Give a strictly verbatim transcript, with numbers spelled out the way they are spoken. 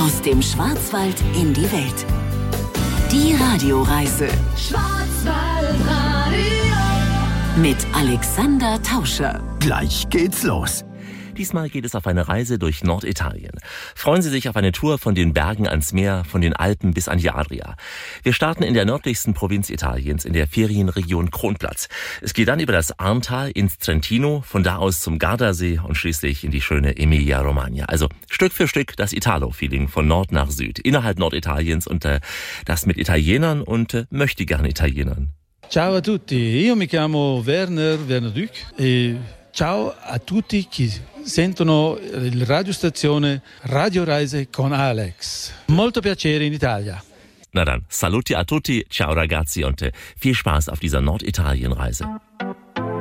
Aus dem Schwarzwald in die Welt. Die Radioreise. Schwarzwaldradio. Mit Alexander Tauscher. Gleich geht's los. Diesmal geht es auf eine Reise durch Norditalien. Freuen Sie sich auf eine Tour von den Bergen ans Meer, von den Alpen bis an die Adria. Wir starten in der nördlichsten Provinz Italiens, in der Ferienregion Kronplatz. Es geht dann über das Arntal ins Trentino, von da aus zum Gardasee und schließlich in die schöne Emilia-Romagna. Also Stück für Stück das Italo-Feeling von Nord nach Süd, innerhalb Norditaliens und äh, das mit Italienern und äh, möchtegern Italienern. Ciao a tutti, io mi chiamo Werner, Werner Dück e ciao a tutti chi sentono la radiostazione Radioreise con Alex. Molto piacere in Italia. Na dann, saluti a tutti, ciao ragazzi und äh, viel Spaß auf dieser Norditalien-Reise.